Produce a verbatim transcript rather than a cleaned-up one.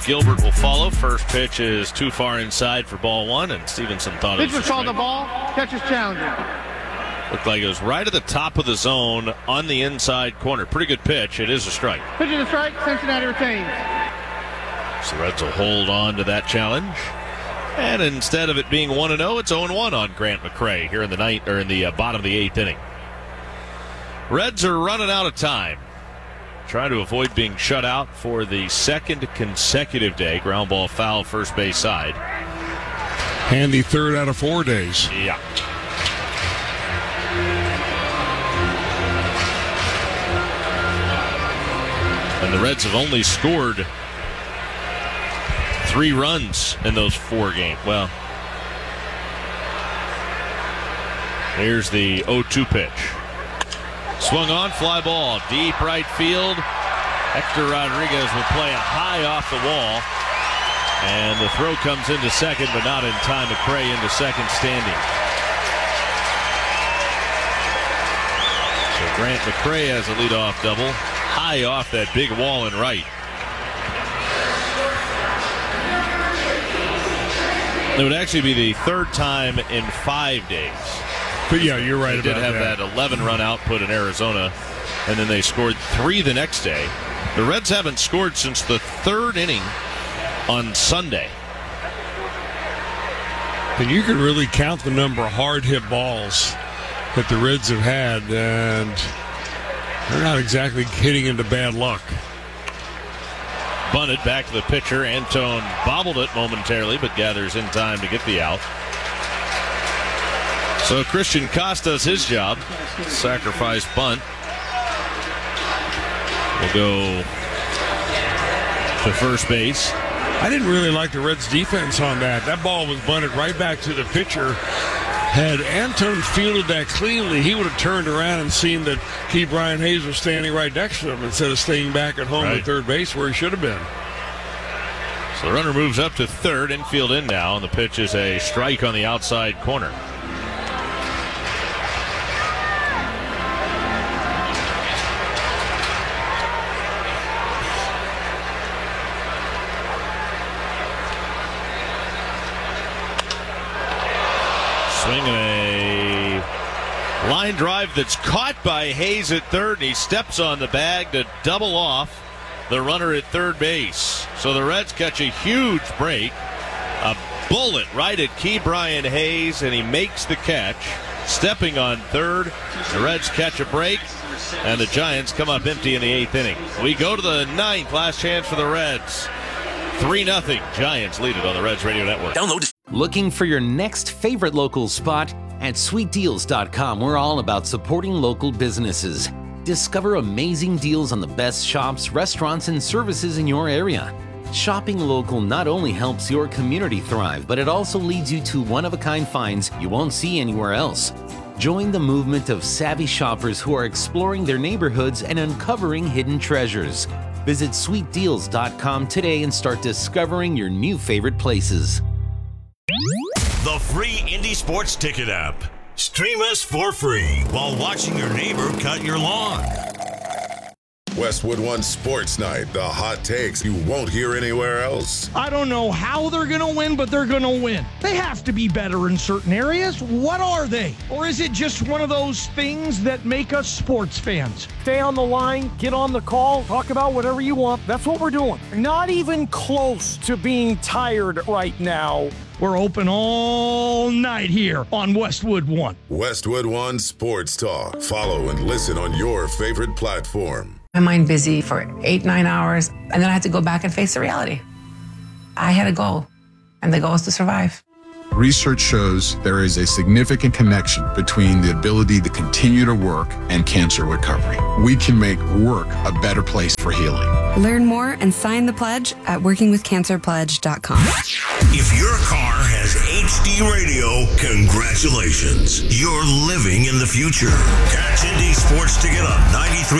Gilbert will follow. First pitch is too far inside for ball one, and Stevenson thought it was Pitch was called the ball. Catch is challenging. Looked like it was right at the top of the zone on the inside corner. Pretty good pitch. It is a strike. Pitch is a strike. Cincinnati retains. So the Reds will hold on to that challenge. And instead of it being one and oh, it's oh and one on Grant McCray here in the ninth or in the uh, bottom of the eighth inning. Reds are running out of time. Trying to avoid being shut out for the second consecutive day. Ground ball foul first base side. Handy third out of four days. Yeah. And the Reds have only scored three runs in those four games. Well, here's the oh two pitch. Swung on, fly ball, deep right field. Hector Rodriguez will play it high off the wall. And the throw comes into second, but not in time. McCray into second standing. So Grant McCray has a leadoff double. High off that big wall in right. It would actually be the third time in five days. But yeah, you're right they about that. They did have that. that eleven-run output in Arizona, and then they scored three the next day. The Reds haven't scored since the third inning on Sunday. And you can really count the number of hard-hit balls that the Reds have had, and they're not exactly hitting into bad luck. Bunted back to the pitcher. Antone bobbled it momentarily, but gathers in time to get the out. So Christian Koss does his job. Sacrifice bunt. We'll go to first base. I didn't really like the Reds' defense on that. That ball was bunted right back to the pitcher. Had Antone fielded that cleanly, he would have turned around and seen that Ke'Bryan Hayes was standing right next to him instead of staying back at home right at third base where he should have been. So the runner moves up to third, infield in now, and the pitch is a strike on the outside corner. Swinging a line drive that's caught by Hayes at third, and he steps on the bag to double off the runner at third base. So the Reds catch a huge break. A bullet right at Ke'Bryan Hayes, and he makes the catch. Stepping on third, the Reds catch a break, and the Giants come up empty in the eighth inning. We go to the ninth, last chance for the Reds. three nothing. Giants lead it on the Reds Radio Network. Download. Looking for your next favorite local spot? At sweet deals dot com, we're all about supporting local businesses. Discover amazing deals on the best shops, restaurants, and services in your area. Shopping local not only helps your community thrive, but it also leads you to one-of-a-kind finds you won't see anywhere else. Join the movement of savvy shoppers who are exploring their neighborhoods and uncovering hidden treasures. Visit sweet deals dot com today and start discovering your new favorite places. The free Indy Sports Ticket app. Stream us for free while watching your neighbor cut your lawn. Westwood One Sports Night, the hot takes you won't hear anywhere else. I don't know how they're going to win, but they're going to win. They have to be better in certain areas. What are they? Or is it just one of those things that make us sports fans? Stay on the line, get on the call, talk about whatever you want. That's what we're doing. Not even close to being tired right now. We're open all night here on Westwood One. Westwood One Sports Talk. Follow and listen on your favorite platform. My mind busy for eight, nine hours, and then I had to go back and face the reality. I had a goal, and the goal was to survive. Research shows there is a significant connection between the ability to continue to work and cancer recovery. We can make work a better place for healing. Learn more and sign the pledge at working with cancer pledge dot com. If your car has H D radio, congratulations. You're living in the future. Catch Indy Sports Ticket on ninety-three.